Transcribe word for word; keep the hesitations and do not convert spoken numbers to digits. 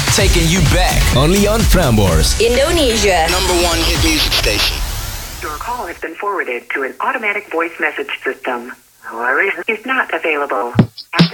taking you back. Only on Prambors, Indonesia. Number one hit music station. Your call has been forwarded to an automatic voice message system. However, is not available.